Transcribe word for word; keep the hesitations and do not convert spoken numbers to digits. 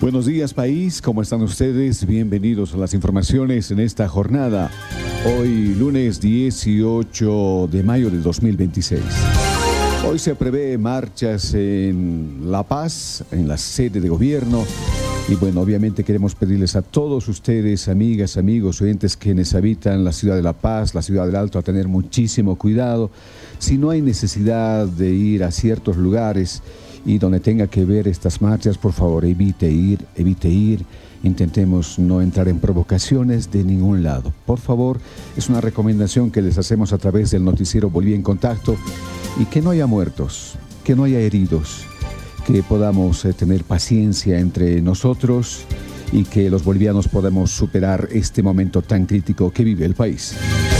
Buenos días, país, ¿cómo están ustedes? Bienvenidos a las informaciones en esta jornada. Hoy, lunes dieciocho de mayo de dos mil veintiséis. Hoy se prevé marchas en La Paz, en la sede de gobierno. Y bueno, obviamente queremos pedirles a todos ustedes, amigas, amigos, oyentes quienes habitan la ciudad de La Paz, la ciudad del Alto, a tener muchísimo cuidado. Si no hay necesidad de ir a ciertos lugares y donde tenga que ver estas marchas, por favor, evite ir, evite ir. Intentemos no entrar en provocaciones de ningún lado. Por favor, es una recomendación que les hacemos a través del noticiero Bolivia en Contacto, y que no haya muertos, que no haya heridos, que podamos eh, tener paciencia entre nosotros y que los bolivianos podamos superar este momento tan crítico que vive el país.